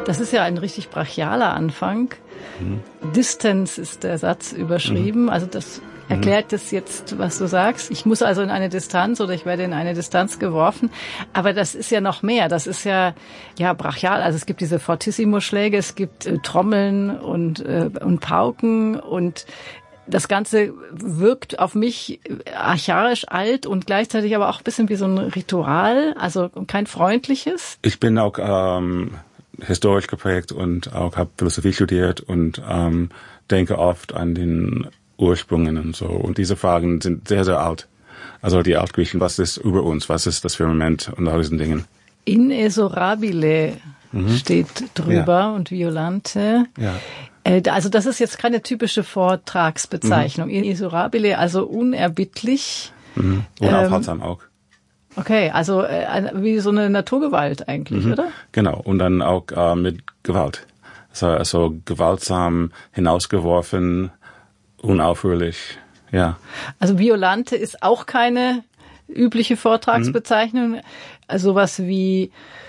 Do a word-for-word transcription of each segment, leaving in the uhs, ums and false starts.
Das ist ja ein richtig brachialer Anfang. Mhm. Distance ist der Satz überschrieben. Mhm. Also das erklärt das jetzt, was du sagst. Ich muss also in eine Distanz oder ich werde in eine Distanz geworfen. Aber das ist ja noch mehr. Das ist ja, ja, brachial. Also es gibt diese Fortissimo-Schläge, es gibt äh, Trommeln und, äh, und Pauken und das Ganze wirkt auf mich archaisch alt und gleichzeitig aber auch ein bisschen wie so ein Ritual, also kein freundliches. Ich bin auch ähm, historisch geprägt und auch habe Philosophie studiert und ähm, denke oft an den Ursprüngen und so. Und diese Fragen sind sehr, sehr alt. Also die Altgriechen, was ist über uns, was ist das Firmament und all diesen Dingen. Inesorabile mhm. steht drüber ja. und Violante. Ja. Also das ist jetzt keine typische Vortragsbezeichnung. Mhm. Inesorabile, also unerbittlich. Mhm. Unaufhaltsam ähm, auch. Okay, also äh, wie so eine Naturgewalt eigentlich, mhm. oder? Genau, und dann auch äh, mit Gewalt. Also, also gewaltsam hinausgeworfen, unaufhörlich, ja. Also Violante ist auch keine übliche Vortragsbezeichnung. Mhm. Also was wie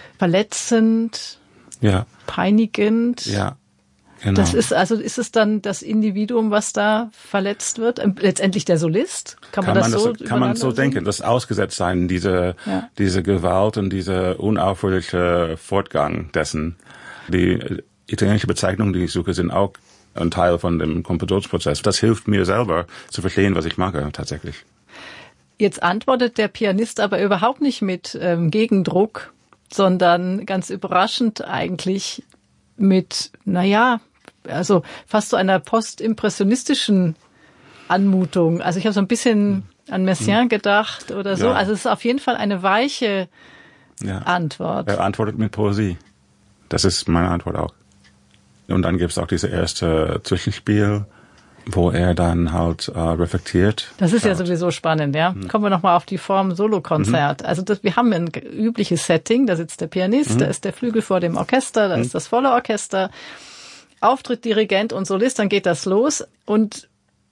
verletzend, ja. peinigend. Ja. Genau. Das ist also, ist es dann das Individuum, was da verletzt wird? Letztendlich der Solist? Kann man, kann man das so das, Kann man so sehen? denken, das ausgesetzt sein, diese, ja. diese Gewalt und dieser unaufhörliche Fortgang dessen. Die italienische Bezeichnungen, die ich suche, sind auch ein Teil von dem Kompositionsprozess. Das hilft mir selber zu verstehen, was ich mache, tatsächlich. Jetzt antwortet der Pianist aber überhaupt nicht mit ähm, Gegendruck, sondern ganz überraschend eigentlich mit, naja, also fast so einer postimpressionistischen Anmutung. Also ich habe so ein bisschen an Messiaen gedacht oder so. Ja. Also es ist auf jeden Fall eine weiche ja. Antwort. Er antwortet mit Poesie. Das ist meine Antwort auch. Und dann gibt es auch dieses erste Zwischenspiel, wo er dann halt äh, reflektiert. Das ist schaut. ja sowieso spannend, ja. Mhm. Kommen wir nochmal auf die Form Solokonzert. Mhm. Also das, wir haben ein übliches Setting, da sitzt der Pianist, mhm. da ist der Flügel vor dem Orchester, da mhm. ist das volle Orchester, Auftritt Dirigent und Solist, dann geht das los und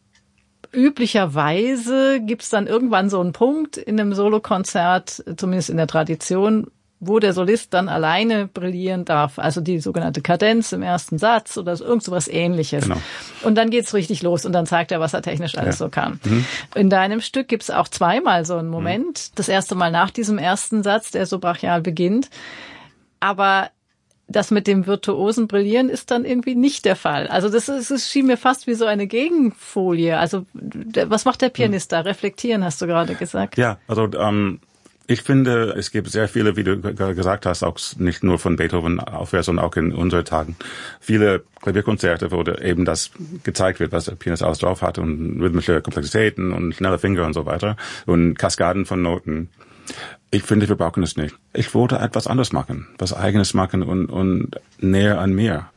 üblicherweise gibt's dann irgendwann so einen Punkt in einem Solokonzert, zumindest in der Tradition, wo der Solist dann alleine brillieren darf. Also die sogenannte Kadenz im ersten Satz oder irgend so was Ähnliches. Genau. Und dann geht's richtig los und dann zeigt er, was er technisch alles ja. so kann. Mhm. In deinem Stück gibt's auch zweimal so einen Moment. Mhm. Das erste Mal nach diesem ersten Satz, der so brachial beginnt. Aber das mit dem virtuosen Brillieren ist dann irgendwie nicht der Fall. Also das, ist, das schien mir fast wie so eine Gegenfolie. Also was macht der Pianist mhm. da? Reflektieren, hast du gerade gesagt. Ja, also ähm ich finde, es gibt sehr viele, wie du gesagt hast, auch nicht nur von Beethoven aufwärts, sondern auch in unseren Tagen, viele Klavierkonzerte, wo eben das gezeigt wird, was der Pianist alles drauf hat und rhythmische Komplexitäten und schnelle Finger und so weiter und Kaskaden von Noten. Ich finde, wir brauchen es nicht. Ich wollte etwas anderes machen, was Eigenes machen und, und näher an mir.